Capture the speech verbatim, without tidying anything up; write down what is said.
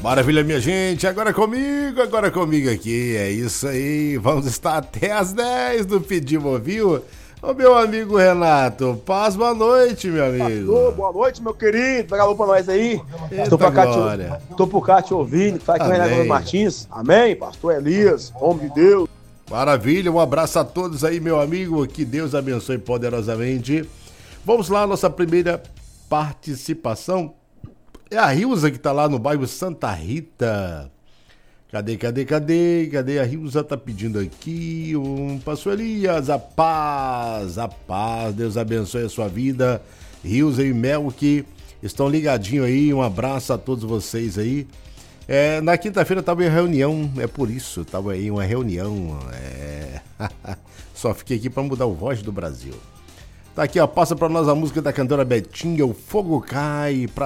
Maravilha, minha gente, agora comigo, agora comigo aqui, é isso aí, vamos estar até às dez do Pedimos, viu? Ô meu amigo Renato, paz, boa noite, meu amigo. Pastor, boa noite, meu querido, pega alô pra nós aí. Eita Tô, pra cá glória. te, tô por cá te ouvindo, fala aqui o Amém. Renato Martins, amém, pastor Elias, homem de Deus. Maravilha, um abraço a todos aí, meu amigo, que Deus abençoe poderosamente. Vamos lá, nossa primeira participação é a Rilza, que tá lá no bairro Santa Rita. Cadê, cadê, cadê? Cadê? A Rilza tá pedindo aqui um pastor Elias, a paz, a paz, Deus abençoe a sua vida. Rilza e Mel que estão ligadinho aí, um abraço a todos vocês aí. É, na quinta-feira tava em reunião, é por isso, tava aí uma reunião, é... Só fiquei aqui pra mudar o Voz do Brasil. Tá aqui, ó, passa pra nós a música da cantora Betinha, O Fogo Cai, pra